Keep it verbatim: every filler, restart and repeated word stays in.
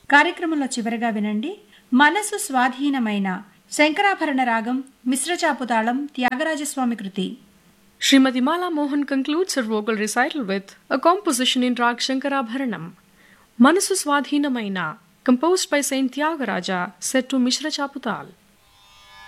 కార్యక్రమంలో చివరగా వినండి మనసు స్వాధీనమైన శంకరాభరణ రాగం మిశ్రచాపు తాళం త్యాగరాజస్వామి కృతి. Srimati Mala Mohan concludes her vocal recital with a composition in Rag Shankarabharanam, Manasu Swadhinamaina, composed by Saint Tyagaraja, set to Mishra Chaputal.